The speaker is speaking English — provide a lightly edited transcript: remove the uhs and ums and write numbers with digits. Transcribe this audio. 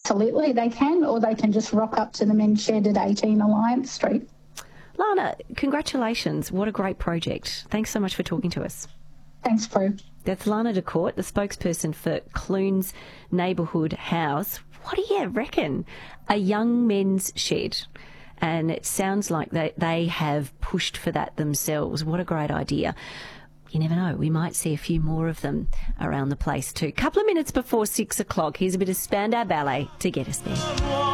Absolutely, they can, or they can just rock up to the men's shed at 18 Alliance Street. Lana, congratulations. What a great project. Thanks so much for talking to us. Thanks, Prue. That's Lana DeCourt, the spokesperson for Clunes Neighbourhood House. What do you reckon? A young men's shed. And it sounds like they have pushed for that themselves. What a great idea. You never know, we might see a few more of them around the place too. Couple of minutes before 6 o'clock, here's a bit of Spandau Ballet to get us there.